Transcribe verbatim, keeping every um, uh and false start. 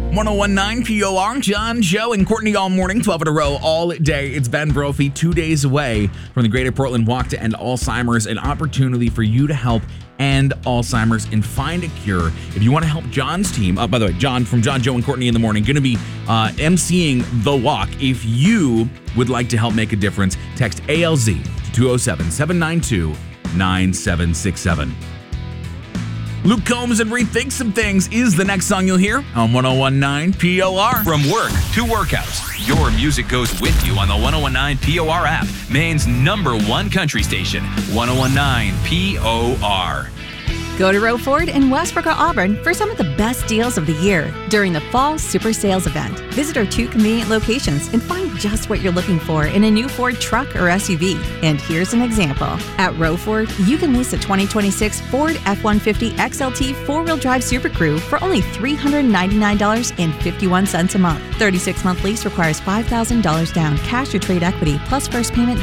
ten nineteen P O R, John, Joe, and Courtney all morning, twelve in a row, all day. It's Ben Brophy, two days away from the Greater Portland Walk to End Alzheimer's, an opportunity for you to help end Alzheimer's and find a cure. If you want to help John's team, uh, by the way, John from John, Joe, and Courtney in the morning, going to be uh, emceeing the walk. If you would like to help make a difference, text A L Z to two oh seven, seven nine two, nine seven six seven. Luke Combs and Rethink Some Things is the next song you'll hear on ten nineteen P O R. From work to workouts, your music goes with you on the ten nineteen P O R app, Maine's number one country station, ten nineteen P O R. Go to Roe Ford in Westbrook or Auburn for some of the best deals of the year during the Fall Super Sales event. Visit our two convenient locations and find just what you're looking for in a new Ford truck or S U V. And here's an example. At Roe Ford, you can lease a twenty twenty-six Ford F one fifty X L T four-wheel drive Super Crew for only three hundred ninety-nine dollars and fifty-one cents a month. thirty-six month lease requires five thousand dollars down, cash or trade equity, plus first payment